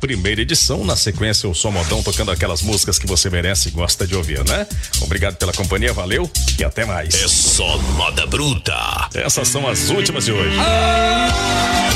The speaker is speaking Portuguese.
primeira edição. Na sequência, o Som Modão tocando aquelas músicas que você merece e gosta de ouvir, né? Obrigado pela companhia, valeu e até mais. É só moda bruta. Essas são as últimas de hoje.